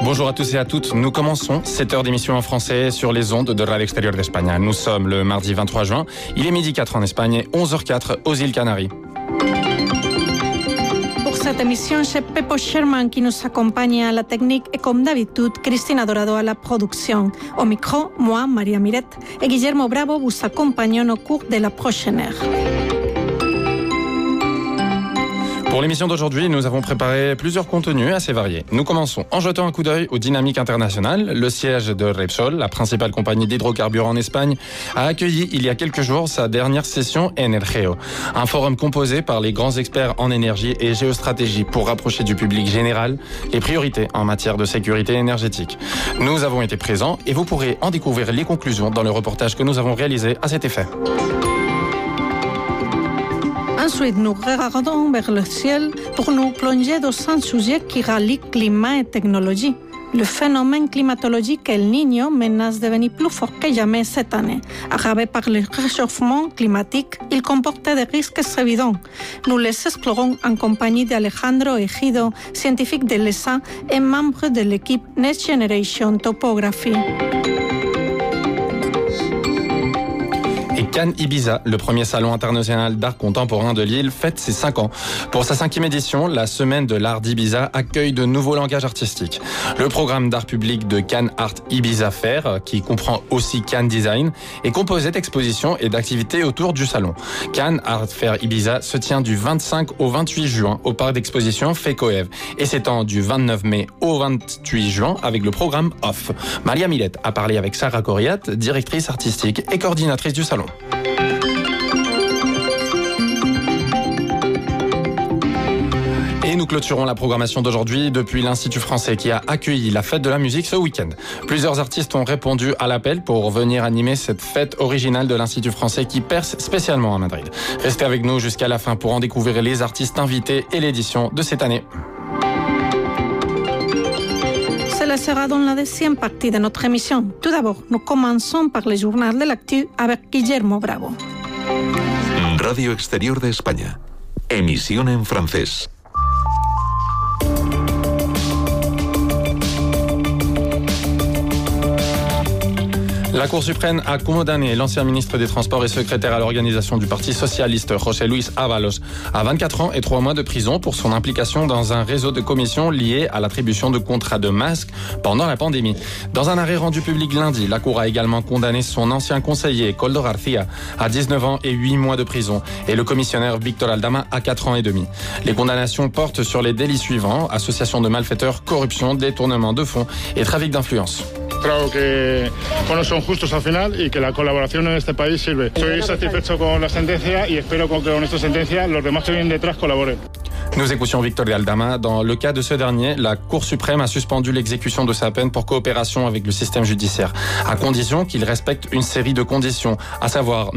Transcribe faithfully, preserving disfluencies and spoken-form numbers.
Bonjour à tous et à toutes. Nous commençons cette heure d'émission en français sur les ondes de Radio Extérieure d'Espagne. Nous sommes le mardi vingt-trois juin. Il est midi quatre en Espagne et onze heures quatre aux îles Canaries. Pour cette émission, c'est Pepo Sherman qui nous accompagne à la technique et comme d'habitude, Cristina Dorado à la production. Au micro, moi, Maria Mirette et Guillermo Bravo vous accompagnons au cours de la prochaine heure. Pour l'émission d'aujourd'hui, nous avons préparé plusieurs contenus assez variés. Nous commençons en jetant un coup d'œil aux dynamiques internationales. Le siège de Repsol, la principale compagnie d'hydrocarbures en Espagne, a accueilli il y a quelques jours sa dernière session Energeo, un forum composé par les grands experts en énergie et géostratégie pour rapprocher du public général les priorités en matière de sécurité énergétique. Nous avons été présents et vous pourrez en découvrir les conclusions dans le reportage que nous avons réalisé à cet effet. Ensuite, nous regardons vers le ciel pour nous plonger dans un sujet qui rallie climat et technologie. Le phénomène climatologique El Niño menace de devenir plus fort que jamais cette année. Aggravé par le réchauffement climatique, il comporte des risques évidents. Nous les explorons en compagnie d'Alejandro Ejido, scientifique de l'E S A et membre de l'équipe Next Generation Topography. Et Cannes Ibiza, le premier salon international d'art contemporain de Lille, fête ses cinq ans. Pour sa cinquième édition, la Semaine de l'Art d'Ibiza accueille de nouveaux langages artistiques. Le programme d'art public de Cannes Art Ibiza Fair, qui comprend aussi Cannes Design, est composé d'expositions et d'activités autour du salon. Cannes Art Fair Ibiza se tient du vingt-cinq au vingt-huit juin au parc d'exposition Fekoev et s'étend du vingt-neuf mai au vingt-huit juin avec le programme Off. Maria Millet a parlé avec Sarah Coriat, directrice artistique et coordinatrice du salon. Et nous clôturons la programmation d'aujourd'hui depuis l'Institut français qui a accueilli la fête de la musique ce week-end. Plusieurs artistes ont répondu à l'appel pour venir animer cette fête originale de l'Institut français qui perce spécialement à Madrid. Restez avec nous jusqu'à la fin pour en découvrir les artistes invités et l'édition de cette année. Cela sera dans la deuxième partie de notre émission. Tout d'abord, nous commençons par le journal de l'actu avec Guillermo Bravo. Radio Exterior de España. Emisión en francés. La Cour suprême a condamné l'ancien ministre des Transports et secrétaire à l'organisation du Parti socialiste José Luis Ábalos à vingt-quatre ans et trois mois de prison pour son implication dans un réseau de commissions lié à l'attribution de contrats de masques pendant la pandémie. Dans un arrêt rendu public lundi, la Cour a également condamné son ancien conseiller Koldo García à dix-neuf ans et huit mois de prison et le commissionnaire Víctor Aldama à quatre ans et demi. Les condamnations portent sur les délits suivants: association de malfaiteurs, corruption, détournement de fonds et trafic d'influence. Creo que bueno, son justos al final y que la colaboración en este país sirve. Estoy satisfecho con la sentencia y espero que con esta sentencia los demás que vienen detrás colaboren. Nous écoutions Víctor Aldama. Dans le cas de ce dernier, la Cour suprême a suspendu l'exécution de sa peine pour coopération avec le système judiciaire, à condition qu'il respecte une série de conditions, à savoir